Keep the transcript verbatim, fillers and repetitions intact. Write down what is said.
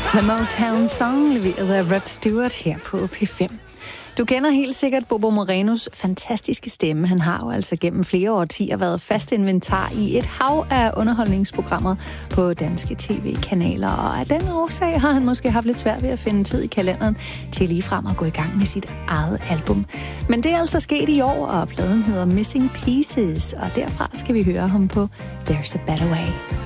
The Motown Song, leveret af Rod Stewart her på P fem. Du kender helt sikkert Bobo Morenos fantastiske stemme. Han har jo altså gennem flere årtier været fast inventar i et hav af underholdningsprogrammer på danske tv-kanaler, og af den årsag har han måske haft lidt svært ved at finde tid i kalenderen til ligefrem at gå i gang med sit eget album. Men det er altså sket i år, og pladen hedder Missing Pieces, og derfra skal vi høre ham på There's a Better Way.